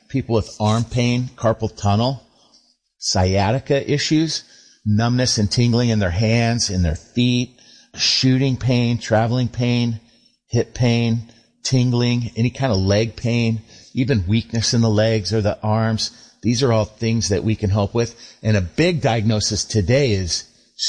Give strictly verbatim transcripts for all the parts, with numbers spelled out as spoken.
people with arm pain, carpal tunnel, sciatica issues, numbness and tingling in their hands, in their feet, shooting pain, traveling pain, hip pain, tingling, any kind of leg pain, even weakness in the legs or the arms. These are all things that we can help with. And a big diagnosis today is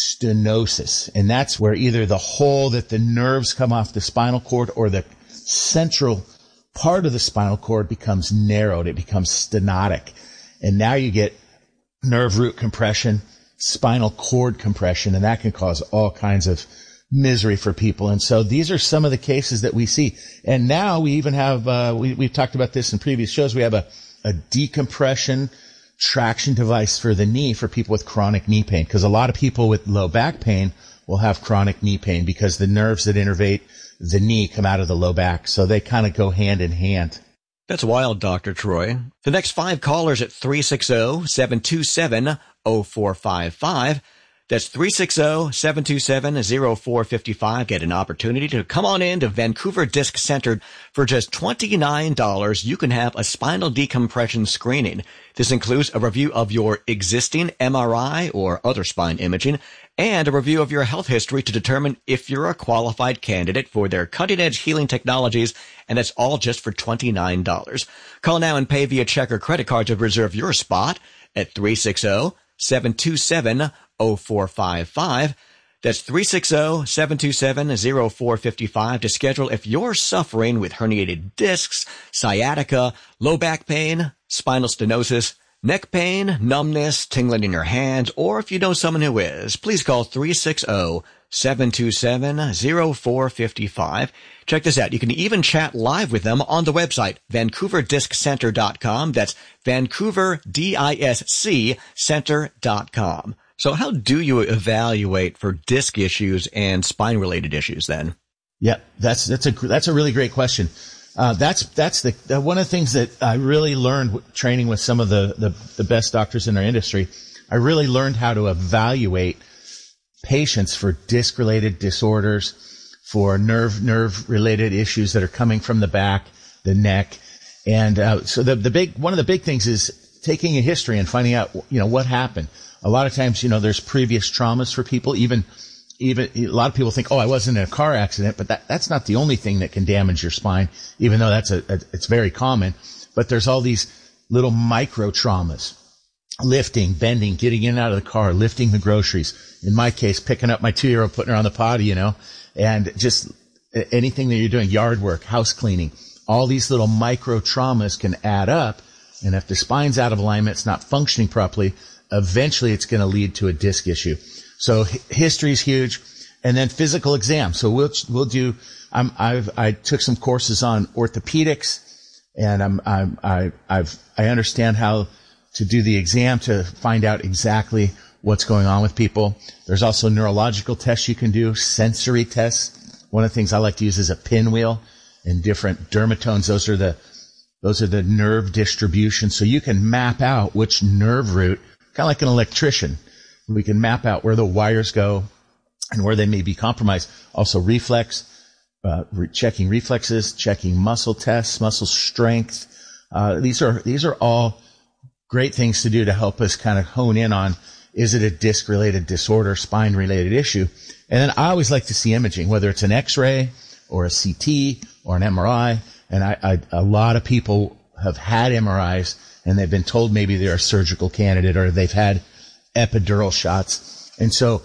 stenosis. And that's where either the hole that the nerves come off the spinal cord or the central part of the spinal cord becomes narrowed. It becomes stenotic. And now you get nerve root compression, spinal cord compression, and that can cause all kinds of misery for people. And so these are some of the cases that we see. And now we even have, uh, we, we've talked about this in previous shows. We have a, a decompression traction device for the knee for people with chronic knee pain. Because a lot of people with low back pain will have chronic knee pain because the nerves that innervate the knee come out of the low back. So they kind of go hand in hand. That's wild, Doctor Troy. The next five callers at three six zero, seven two seven, zero four five five. That's three six zero, seven two seven, zero four five five. Get an opportunity to come on in to Vancouver Disc Center for just twenty-nine dollars. You can have a spinal decompression screening. This includes a review of your existing M R I or other spine imaging and a review of your health history to determine if you're a qualified candidate for their cutting-edge healing technologies, and that's all just for twenty-nine dollars. Call now and pay via check or credit card to reserve your spot at three six zero, seven two seven, zero four five five. That's three six zero, seven two seven, zero four five five to schedule if you're suffering with herniated discs, sciatica, low back pain, spinal stenosis, neck pain, numbness, tingling in your hands, or if you know someone who is, please call three six zero, seven two seven, zero four five five. Check this out. You can even chat live with them on the website, vancouver disc center dot com. That's Vancouver, D I S C, center dot com. So how do you evaluate for disc issues and spine-related issues then? Yeah, that's that's a that's a really great question. Uh, that's that's the, the one of the things that I really learned training with some of the, the the best doctors in our industry. I really learned how to evaluate patients for disc-related disorders, for nerve nerve related issues that are coming from the back, the neck, and uh, so the the big one of the big things is taking a history and finding out, you know, what happened. A lot of times, you know, there's previous traumas for people. Even, even a lot of people think, oh, I wasn't in a car accident, but that, that's not the only thing that can damage your spine, even though that's a, a it's very common. But there's all these little micro traumas. Lifting, bending, getting in and out of the car, lifting the groceries. In my case, picking up my two-year-old, putting her on the potty, you know, and just anything that you're doing, yard work, house cleaning. All these little micro traumas can add up. And if the spine's out of alignment, it's not functioning properly, eventually it's going to lead to a disc issue. So history is huge. And then physical exam. So we'll, we'll do, I'm, I've, I took some courses on orthopedics, and I'm, I'm, I, I've, I understand how to do the exam to find out exactly what's going on with people. There's also neurological tests you can do, sensory tests. One of the things I like to use is a pinwheel and different dermatones. Those are the, those are the nerve distribution. So you can map out which nerve root, kind of like an electrician. We can map out where the wires go and where they may be compromised. Also reflex, uh, re- checking reflexes, checking muscle tests, muscle strength. Uh, these are, these are all great things to do to help us kind of hone in on, is it a disc-related disorder, spine-related issue? And then I always like to see imaging, whether it's an X-ray or a C T or an M R I. And I, I, a lot of people have had M R Is and they've been told maybe they're a surgical candidate or they've had epidural shots. And so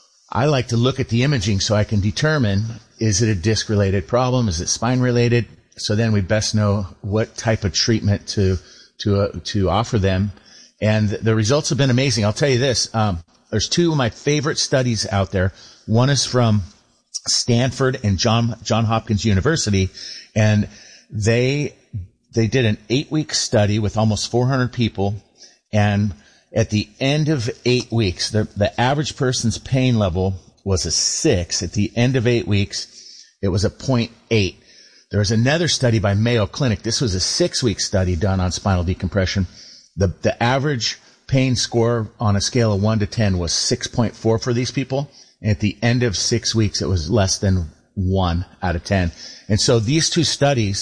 I like to look at the imaging so I can determine, is it a disc-related problem? Is it spine-related? So then we best know what type of treatment to to uh, to offer them. And the results have been amazing. I'll tell you this. Um, there's two of my favorite studies out there. One is from Stanford and John John Hopkins University, and they they did an eight-week study with almost four hundred people, and at the end of eight weeks, the, the average person's pain level was a six. At the end of eight weeks, it was a zero point eight. There was another study by Mayo Clinic. This was a six-week study done on spinal decompression. The, the average pain score on a scale of one to ten was six point four for these people. And at the end of six weeks, it was less than one out of ten. And so these two studies,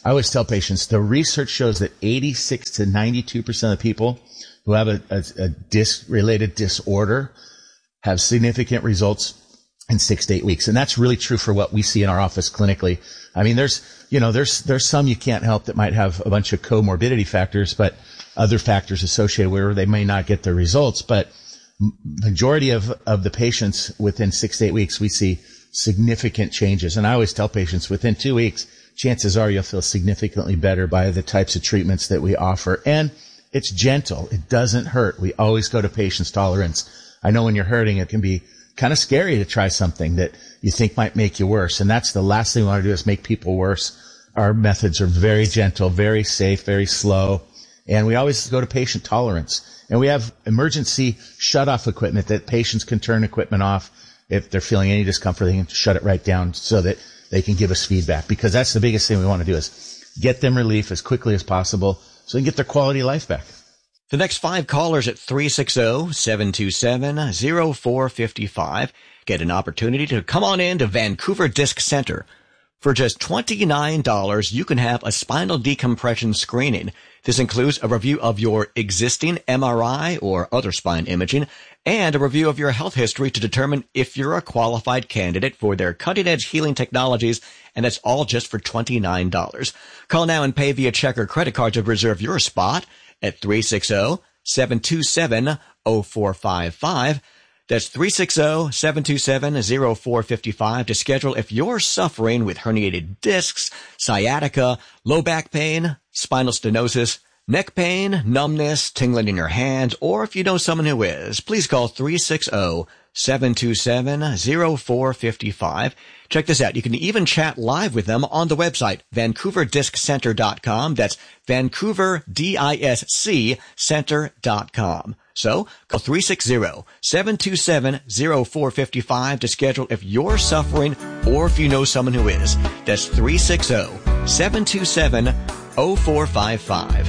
I always tell patients, the research shows that eighty-six to ninety-two percent of people who have a, a, a disc-related disorder have significant results in six to eight weeks. And that's really true for what we see in our office clinically. I mean, there's, you know, there's, there's some you can't help that might have a bunch of comorbidity factors, but other factors associated where they may not get the results. But majority of, of the patients within six to eight weeks, we see significant changes. And I always tell patients within two weeks, chances are you'll feel significantly better by the types of treatments that we offer. And it's gentle. It doesn't hurt. We always go to patient's tolerance. I know when you're hurting, it can be kind of scary to try something that you think might make you worse. And that's the last thing we want to do is make people worse. Our methods are very gentle, very safe, very slow. And we always go to patient tolerance. And we have emergency shut-off equipment that patients can turn equipment off. If they're feeling any discomfort, they can shut it right down so that they can give us feedback, because that's the biggest thing we want to do is get them relief as quickly as possible so they can get their quality of life back. The next five callers at three six zero, seven two seven, zero four five five get an opportunity to come on in to Vancouver Disc Center. For just twenty-nine dollars, you can have a spinal decompression screening. This includes a review of your existing M R I or other spine imaging and a review of your health history to determine if you're a qualified candidate for their cutting-edge healing technologies, and that's all just for twenty-nine dollars. Call now and pay via check or credit card to reserve your spot at three six zero, seven two seven, zero four five five. That's three six zero, seven two seven, zero four five five to schedule if you're suffering with herniated discs, sciatica, low back pain, spinal stenosis, neck pain, numbness, tingling in your hands, or if you know someone who is, please call three six zero, seven two seven, zero four five five. Check this out. You can even chat live with them on the website, vancouver disc center dot com. That's Vancouver, D I S C, center dot com. So call three six zero, seven two seven, zero four five five to schedule if you're suffering or if you know someone who is. That's three six zero, seven two seven, zero four five five.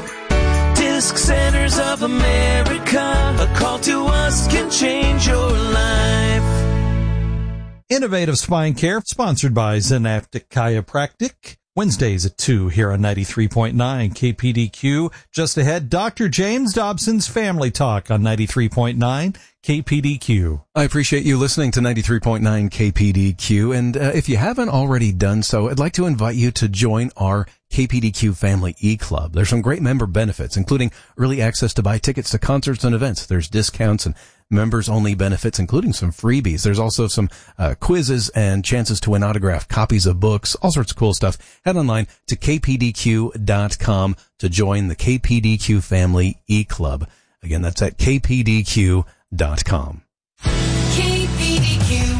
Disc Centers of America, a call to us can change your life. Innovative Spine Care, sponsored by Zenaptic Chiropractic. Wednesdays at two here on ninety-three point nine K P D Q. Just ahead, Doctor James Dobson's Family Talk on ninety-three point nine K P D Q. I appreciate you listening to ninety-three point nine K P D Q. And uh, if you haven't already done so, I'd like to invite you to join our K P D Q Family E-Club. There's some great member benefits, including early access to buy tickets to concerts and events. There's discounts and members-only benefits, including some freebies. There's also some uh, quizzes and chances to win autographed copies of books, all sorts of cool stuff. Head online to k p d q dot com to join the K P D Q Family E-Club. Again, that's at k p d q dot com. K P D Q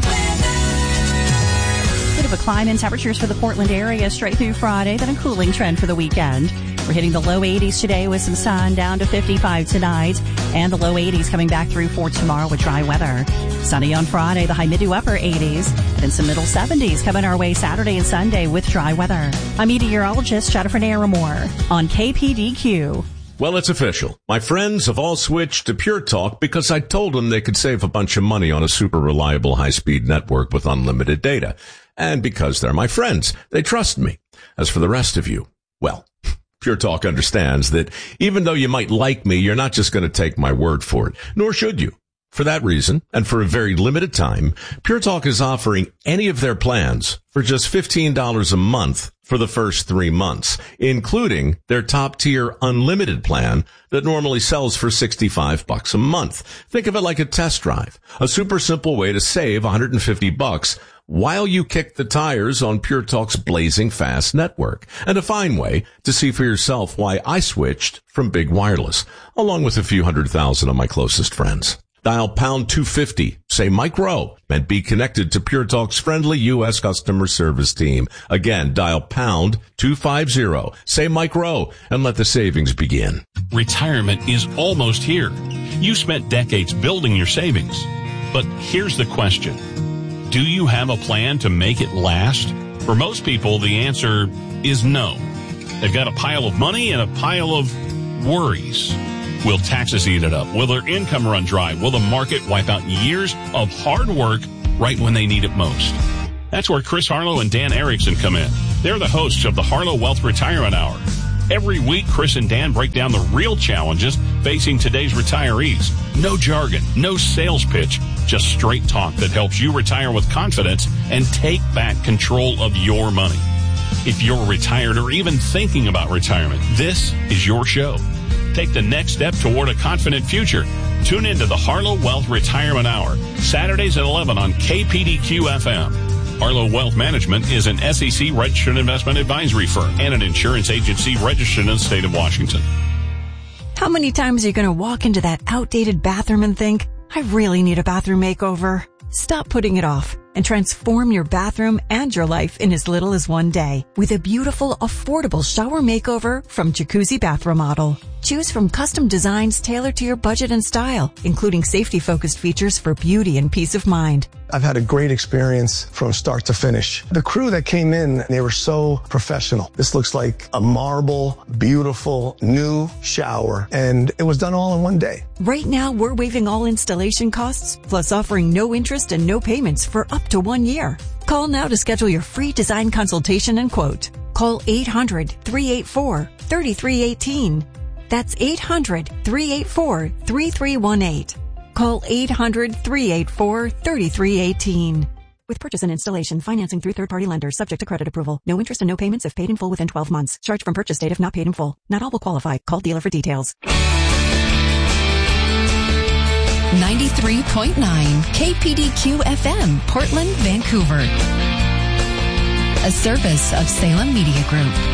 weather. Bit of a climb in temperatures for the Portland area straight through Friday, then a cooling trend for the weekend. We're hitting the low eighties today with some sun, down to fifty-five tonight, and the low eighties coming back through for tomorrow with dry weather. Sunny on Friday, the high mid to upper eighties, then some middle seventies coming our way Saturday and Sunday with dry weather. I'm meteorologist Jennifer Naramore on K P D Q. Well, it's official. My friends have all switched to Pure Talk because I told them they could save a bunch of money on a super reliable high-speed network with unlimited data. And because they're my friends, they trust me. As for the rest of you, well, Pure Talk understands that even though you might like me, you're not just going to take my word for it, nor should you. For that reason, and for a very limited time, Pure Talk is offering any of their plans for just fifteen dollars a month for the first three months, including their top-tier unlimited plan that normally sells for sixty-five bucks a month. Think of it like a test drive, a super simple way to save one hundred fifty bucks while you kick the tires on Pure Talk's blazing fast network, and a fine way to see for yourself why I switched from big wireless, along with a few hundred thousand of my closest friends. Dial pound two fifty, say Mike Rowe, and be connected to Pure Talk's friendly U S customer service team. Again, dial pound two fifty, say Mike Rowe, and let the savings begin. Retirement is almost here. You spent decades building your savings. But here's the question. Do you have a plan to make it last? For most people, the answer is no. They've got a pile of money and a pile of worries. Will taxes eat it up? Will their income run dry? Will the market wipe out years of hard work right when they need it most? That's where Chris Harlow and Dan Erickson come in. They're the hosts of the Harlow Wealth Retirement Hour. Every week, Chris and Dan break down the real challenges facing today's retirees. No jargon, no sales pitch, just straight talk that helps you retire with confidence and take back control of your money. If you're retired or even thinking about retirement, this is your show. Take the next step toward a confident future. Tune into the Harlow Wealth Retirement Hour, Saturdays at eleven on K P D Q F M. Harlow Wealth Management is an S E C registered investment advisory firm and an insurance agency registered in the state of Washington. How many times are you going to walk into that outdated bathroom and think, I really need a bathroom makeover? Stop putting it off and transform your bathroom and your life in as little as one day with a beautiful, affordable shower makeover from Jacuzzi Bath Remodel. Choose from custom designs tailored to your budget and style, including safety-focused features for beauty and peace of mind. I've had a great experience from start to finish. The crew that came in, they were so professional. This looks like a marble, beautiful, new shower, and it was done all in one day. Right now, we're waiving all installation costs, plus offering no interest and no payments for up to one year. Call now to schedule your free design consultation and quote. Call eight hundred, three eight four, three three one eight. That's eight hundred, three eight four, three three one eight. Call eight hundred, three eight four, three three one eight. With purchase and installation, financing through third-party lenders, subject to credit approval. No interest and no payments if paid in full within twelve months. Charge from purchase date if not paid in full. Not all will qualify. Call dealer for details. ninety-three point nine K P D Q F M, Portland, Vancouver. A service of Salem Media Group.